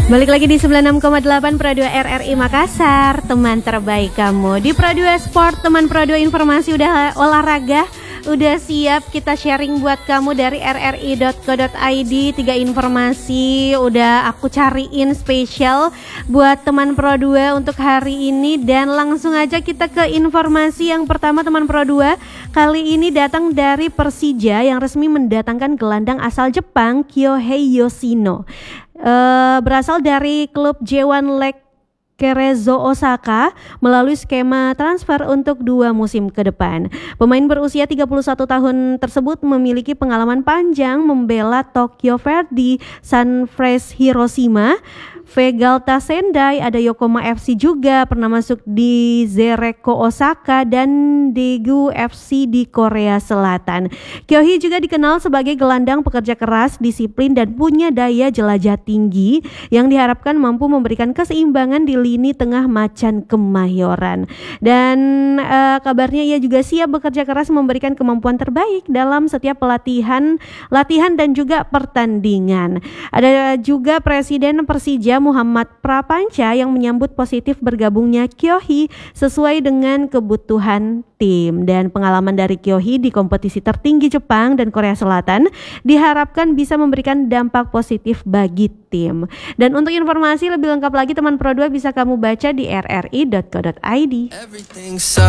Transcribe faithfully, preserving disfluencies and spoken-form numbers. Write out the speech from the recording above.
Balik lagi di sembilan puluh enam koma delapan Pro dua R R I Makassar, teman terbaik kamu. Di Pro dua Sport, teman Pro dua Informasi udah olahraga, udah siap kita sharing buat kamu dari r r i dot co dot i d. Tiga informasi udah aku cariin spesial buat teman Pro dua untuk hari ini. Dan langsung aja kita ke informasi yang pertama teman Pro dua. Kali ini datang dari Persija yang resmi mendatangkan gelandang asal Jepang Kyohei Yoshino. Uh, berasal dari klub J satu League Cerezo Osaka melalui skema transfer untuk dua musim ke depan. Pemain berusia tiga puluh satu tahun tersebut memiliki pengalaman panjang membela Tokyo Verdy, Sunfresh Hiroshima, Vegalta Sendai, ada Yokohama F C juga, pernah masuk di Zereko Osaka dan Daegu F C di Korea Selatan. Kyohei juga dikenal sebagai gelandang pekerja keras, disiplin dan punya daya jelajah tinggi yang diharapkan mampu memberikan keseimbangan di lini tengah macan Kemayoran. Dan uh, kabarnya ia juga siap bekerja keras memberikan kemampuan terbaik dalam setiap pelatihan, latihan dan juga pertandingan. Ada juga Presiden Persija Muhammad Prapanca yang menyambut positif bergabungnya Kyohei sesuai dengan kebutuhan tim. Dan pengalaman dari Kyohei di kompetisi tertinggi Jepang dan Korea Selatan diharapkan bisa memberikan dampak positif bagi tim. Dan untuk informasi lebih lengkap lagi teman Pro dua bisa kamu baca di r r i dot co dot i d.